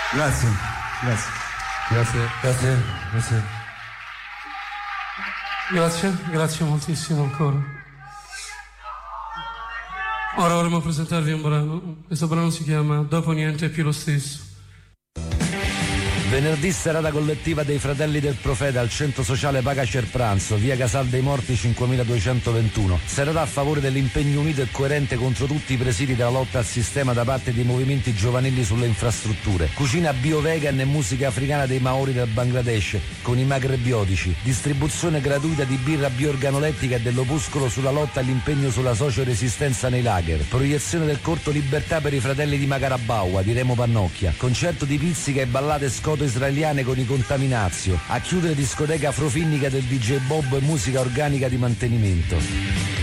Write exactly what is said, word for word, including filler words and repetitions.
Grazie, grazie. Grazie, grazie, grazie. Grazie, grazie moltissimo ancora. Ora vorremmo presentarvi un brano. Questo brano si chiama Dopo niente è più lo stesso. Venerdì serata collettiva dei Fratelli del Profeta al Centro Sociale Paga Cerpranzo, via Casal dei Morti cinquemiladuecentoventuno. Serata a favore dell'impegno unito e coerente contro tutti i presidi della lotta al sistema da parte dei movimenti giovanili sulle infrastrutture. Cucina bio-vegan e musica africana dei Maori del Bangladesh con i macrebiotici. Distribuzione gratuita di birra bioorganolettica e dell'opuscolo sulla lotta all'impegno sulla socio-resistenza nei lager. Proiezione del corto Libertà per i Fratelli di Macarabaua di Remo Pannocchia. Concerto di pizzica e ballate scoto israeliane con i Contaminazio. A chiudere discoteca afrofinnica del D J Bob e musica organica di mantenimento.